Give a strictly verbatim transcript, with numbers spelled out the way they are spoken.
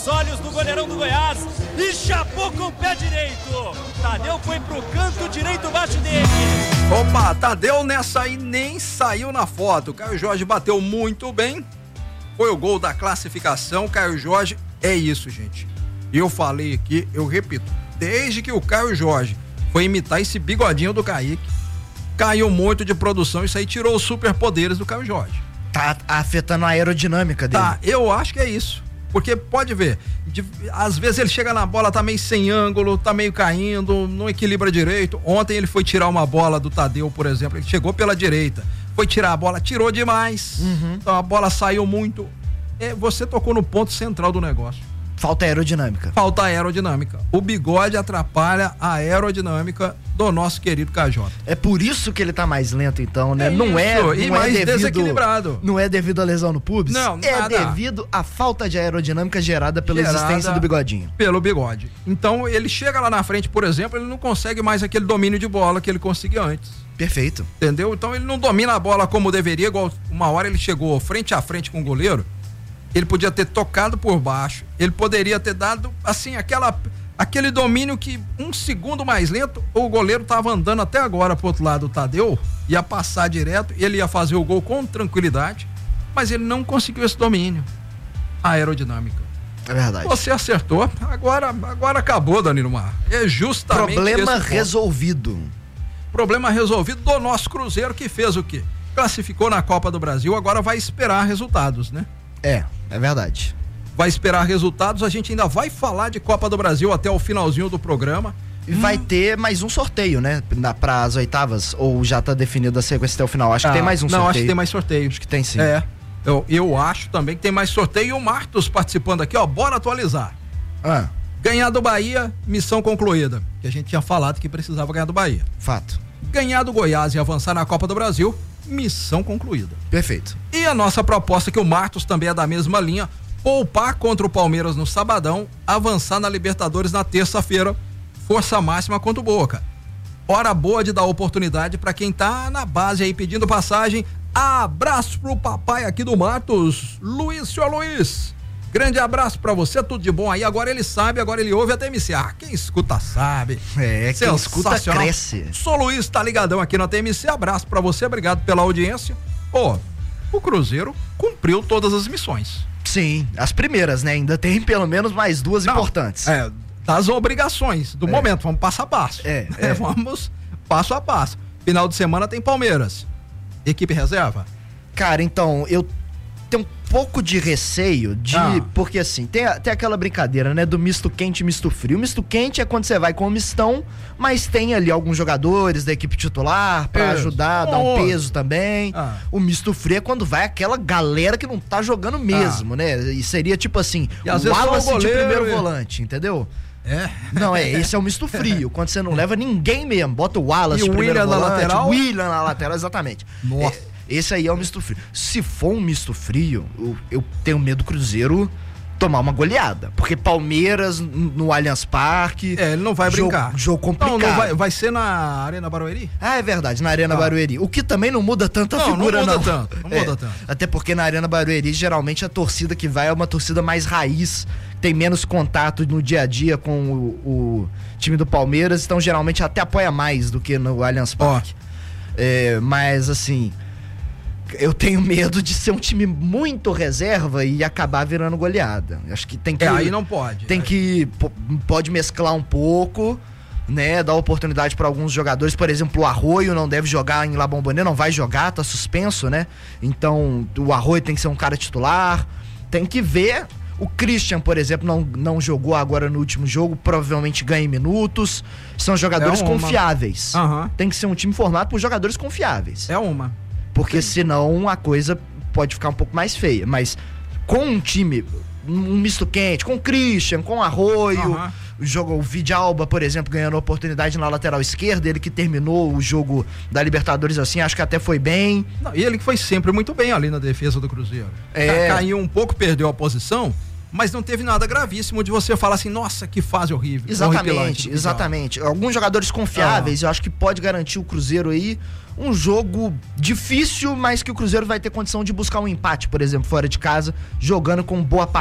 nos olhos do goleirão do Goiás e chapou com o pé direito. Tadeu foi pro canto direito baixo dele. Opa, Tadeu nessa aí nem saiu na foto. Caio Jorge bateu muito bem. Foi o gol da classificação. Caio Jorge, é isso, gente. Eu falei aqui, eu repito, desde que o Caio Jorge foi imitar esse bigodinho do Kaique, caiu muito de produção. Isso aí tirou os superpoderes do Caio Jorge. Tá afetando a aerodinâmica dele. Tá, eu acho que é isso. Porque pode ver, de, às vezes ele chega na bola, tá meio sem ângulo, tá meio caindo, não equilibra direito. Ontem ele foi tirar uma bola do Tadeu, por exemplo, ele chegou pela direita, foi tirar a bola, tirou demais. Uhum. Então a bola saiu muito. É, você tocou no ponto central do negócio. Falta aerodinâmica. Falta aerodinâmica. O bigode atrapalha a aerodinâmica do nosso querido K J. É por isso que ele tá mais lento, então, né? É não é, não e é mais devido, desequilibrado. Não é devido à lesão no pubis? Não, é nada. devido à falta de aerodinâmica gerada pela Gerada existência do bigodinho. Pelo bigode. Então ele chega lá na frente, por exemplo, ele não consegue mais aquele domínio de bola que ele conseguia antes. Perfeito. Entendeu? Então ele não domina a bola como deveria, igual uma hora ele chegou frente a frente com o goleiro. Ele podia ter tocado por baixo, ele poderia ter dado, assim, aquela, aquele domínio que um segundo mais lento, o goleiro tava andando até agora pro outro lado do Tadeu, ia passar direto, ele ia fazer o gol com tranquilidade, mas ele não conseguiu esse domínio aerodinâmica. É verdade. Você acertou, agora, agora acabou, Danilo Mar. É justamente Problema esse resolvido. Problema resolvido do nosso Cruzeiro, que fez o quê? Classificou na Copa do Brasil, agora vai esperar resultados, né? É, é verdade. Vai esperar resultados, a gente ainda vai falar de Copa do Brasil até o finalzinho do programa. E hum. vai ter mais um sorteio, né? Para as oitavas, ou já tá definido a sequência até o final? Acho ah, que tem mais um não, sorteio. Não, acho que tem mais sorteio. Acho que tem sim. É, eu, eu acho também que tem mais sorteio. E o Martos participando aqui, ó, bora atualizar. Ah. Ganhar do Bahia, missão concluída. Que a gente tinha falado que precisava ganhar do Bahia. Fato. Ganhar do Goiás e avançar na Copa do Brasil, missão concluída. Perfeito. E a nossa proposta, que o Martos também é da mesma linha, poupar contra o Palmeiras no sabadão, avançar na Libertadores na terça-feira, força máxima contra o Boca. Hora boa de dar oportunidade para quem tá na base aí pedindo passagem. Abraço pro papai aqui do Martos, Luiz, senhor Luiz. Grande abraço pra você, tudo de bom aí. Agora ele sabe, agora ele ouve até M C. Ah, quem escuta sabe. É, quem escuta cresce. Sou Luiz, tá ligadão aqui na T M C. Abraço pra você, obrigado pela audiência. Pô, o Cruzeiro cumpriu todas as missões. Sim, as primeiras, né? Ainda tem pelo menos mais duas Não, importantes. É, das obrigações do é. momento, vamos passo a passo. É, é. é, vamos passo a passo. Final de semana tem Palmeiras. Equipe reserva? Cara, então, eu tenho um pouco de receio de... Ah. Porque assim, tem, tem aquela brincadeira, né? Do misto quente e misto frio. O misto quente é quando você vai com o mistão, mas tem ali alguns jogadores da equipe titular pra Isso. ajudar, dar um peso também. Ah. O misto frio é quando vai aquela galera que não tá jogando mesmo, ah. né? E seria tipo assim, e o Wallace de primeiro e... volante, entendeu? É. Não, é, esse é o misto frio. Quando você não leva ninguém mesmo, bota o Wallace e de o primeiro William volante, na lateral? William na lateral, exatamente. Nossa. É, esse aí é o misto frio. Se for um misto frio, eu, eu tenho medo do Cruzeiro tomar uma goleada. Porque Palmeiras no Allianz Parque... É, ele não vai jogo, brincar. Jogo complicado. Não, não vai, vai ser na Arena Barueri? Ah, é verdade, na Arena ah. Barueri. O que também não muda tanto a não, figura, não. Não muda tanto, não é, muda tanto. Até porque na Arena Barueri, geralmente, a torcida que vai é uma torcida mais raiz, tem menos contato no dia a dia com o, o time do Palmeiras, então geralmente até apoia mais do que no Allianz Parque. Oh. É, mas, assim... eu tenho medo de ser um time muito reserva e acabar virando goleada. Acho que tem que... É, aí não pode. Tem aí. que... Pode mesclar um pouco, né? Dar oportunidade para alguns jogadores. Por exemplo, o Arroio não deve jogar em La Bombonera, não vai jogar, tá suspenso, né? Então, o Arroio tem que ser um cara titular. Tem que ver... O Christian, por exemplo, não, não jogou agora no último jogo, provavelmente ganha minutos. São jogadores é confiáveis. Uhum. Tem que ser um time formado por jogadores confiáveis. É uma. Porque Sim. senão a coisa pode ficar um pouco mais feia. Mas com um time, um misto quente, com o Christian, com o Arroio, uhum. o, jogo, o Vidalba, por exemplo, ganhando oportunidade na lateral esquerda, ele que terminou o jogo da Libertadores assim, acho que até foi bem. Não, e ele que foi sempre muito bem ali na defesa do Cruzeiro. É... Caiu um pouco, perdeu a posição, mas não teve nada gravíssimo de você falar assim, nossa, que fase horrível. Exatamente, exatamente. Alguns jogadores confiáveis, ah. eu acho que pode garantir o Cruzeiro aí um jogo difícil, mas que o Cruzeiro vai ter condição de buscar um empate, por exemplo, fora de casa, jogando com boa